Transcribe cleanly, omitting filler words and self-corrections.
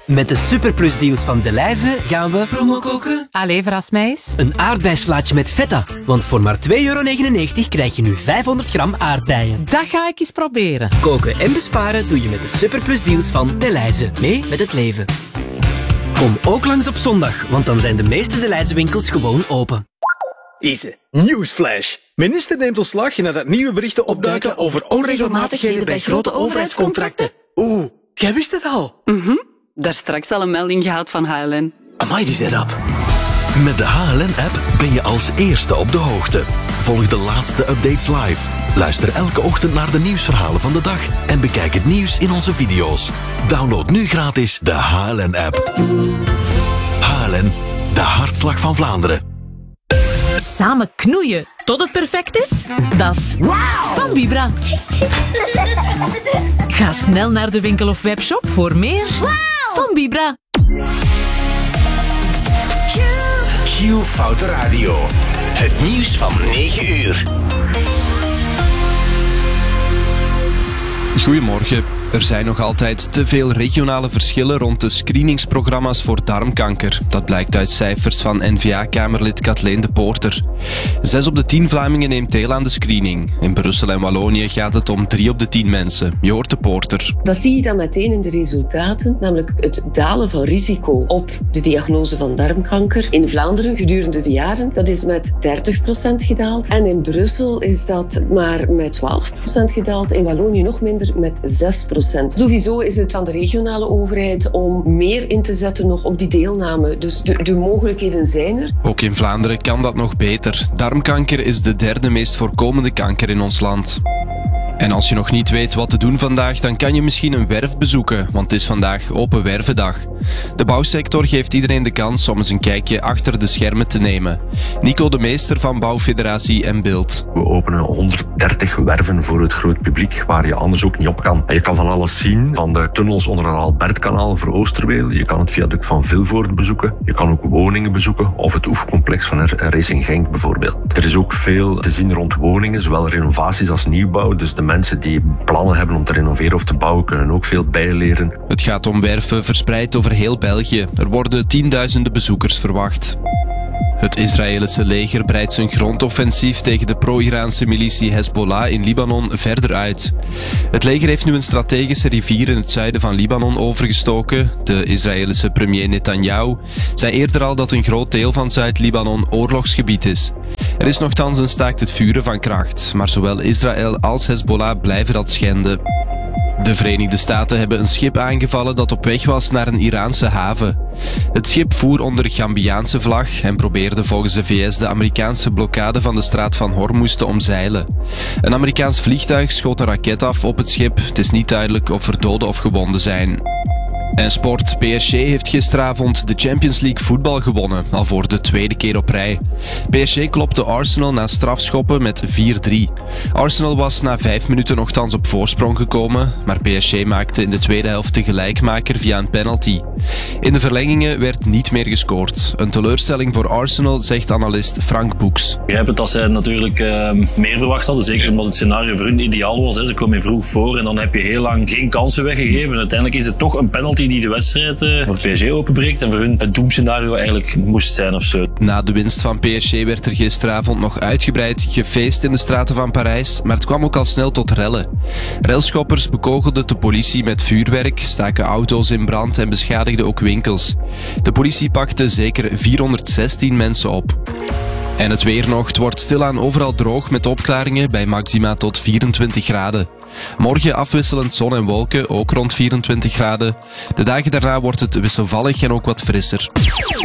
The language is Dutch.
Met de superplusdeals van Delhaize gaan we promo koken. Allee, verras mij eens. Een aardbeislaatje met feta. Want voor maar €2,99 krijg je nu 500 gram aardbeien. Dat ga ik eens proberen. Koken en besparen doe je met de superplusdeals van Delhaize. Mee met het leven. Kom ook langs op zondag, want dan zijn de meeste Delhaize winkels gewoon open. Ise, nieuwsflash. Minister neemt ontslag nadat nieuwe berichten opduiken over onregelmatigheden bij grote overheidscontracten. Oeh, jij wist het al? Daar straks al een melding gehad van HLN. Amai, die zit op. Met de HLN-app ben je als eerste op de hoogte. Volg de laatste updates live. Luister elke ochtend naar de nieuwsverhalen van de dag en bekijk het nieuws in onze video's. Download nu gratis de HLN-app. HLN, de hartslag van Vlaanderen. Samen knoeien tot het perfect is? Dat is van Vibra. Ga snel naar de winkel of webshop voor meer van Vibra. Q Foute Radio. Het nieuws van 9 uur. Goedemorgen. Er zijn nog altijd te veel regionale verschillen rond de screeningsprogramma's voor darmkanker. Dat blijkt uit cijfers van N-VA-kamerlid Kathleen de Poorter. 6 op de 10 Vlamingen neemt deel aan de screening. In Brussel en Wallonië gaat het om 3 op de 10 mensen. Je hoort de Poorter. Dat zie je dan meteen in de resultaten, namelijk het dalen van risico op de diagnose van darmkanker. In Vlaanderen gedurende de jaren, dat is met 30% gedaald. En in Brussel is dat maar met 12% gedaald. In Wallonië nog minder, met 6%. Sowieso is het aan de regionale overheid om meer in te zetten nog op die deelname. Dus de mogelijkheden zijn er. Ook in Vlaanderen kan dat nog beter. Darmkanker is de 3e meest voorkomende kanker in ons land. En als je nog niet weet wat te doen vandaag, dan kan je misschien een werf bezoeken, want het is vandaag Open Wervendag. De bouwsector geeft iedereen de kans om eens een kijkje achter de schermen te nemen. Nico de Meester van Bouwfederatie en Beeld. We openen 130 werven voor het groot publiek, waar je anders ook niet op kan. En je kan van alles zien, van de tunnels onder het Albertkanaal voor Oosterweel. Je kan het viaduct van Vilvoorde bezoeken. Je kan ook woningen bezoeken, of het oefencomplex van Racing Genk bijvoorbeeld. Er is ook veel te zien rond woningen, zowel renovaties als nieuwbouw. Dus de mensen die plannen hebben om te renoveren of te bouwen, kunnen ook veel bijleren. Het gaat om werven verspreid over heel België. Er worden tienduizenden bezoekers verwacht. Het Israëlische leger breidt zijn grondoffensief tegen de pro-Iraanse militie Hezbollah in Libanon verder uit. Het leger heeft nu een strategische rivier in het zuiden van Libanon overgestoken. De Israëlische premier Netanyahu zei eerder al dat een groot deel van Zuid-Libanon oorlogsgebied is. Er is nochtans een staakt het vuren van kracht, maar zowel Israël als Hezbollah blijven dat schenden. De Verenigde Staten hebben een schip aangevallen dat op weg was naar een Iraanse haven. Het schip voer onder Gambiaanse vlag en probeerde volgens de VS de Amerikaanse blokkade van de straat van Hormuz te omzeilen. Een Amerikaans vliegtuig schoot een raket af op het schip. Het is niet duidelijk of er doden of gewonden zijn. En sport. PSG heeft gisteravond de Champions League voetbal gewonnen, al voor de 2e keer op rij. PSG klopte Arsenal na strafschoppen met 4-3. Arsenal was na 5 minuten nochtans op voorsprong gekomen, maar PSG maakte in de tweede helft de gelijkmaker via een penalty. In de verlengingen werd niet meer gescoord. Een teleurstelling voor Arsenal, zegt analist Frank Boeks. Ik begrijp het dat zij natuurlijk meer verwacht hadden, zeker omdat het scenario voor hun ideaal was. Ze komen vroeg voor en dan heb je heel lang geen kansen weggegeven. Uiteindelijk is het toch een penalty die de wedstrijd voor PSG openbreekt en voor hun het doemscenario eigenlijk moest zijn of zo. Na de winst van PSG werd er gisteravond nog uitgebreid gefeest in de straten van Parijs, maar het kwam ook al snel tot rellen. Relschoppers bekogelden de politie met vuurwerk, staken auto's in brand en beschadigden ook winkels. De politie pakte zeker 416 mensen op. En het weer nog. Het wordt stilaan overal droog met opklaringen bij maxima tot 24 graden. Morgen afwisselend zon en wolken, ook rond 24 graden. De dagen daarna wordt het wisselvallig en ook wat frisser.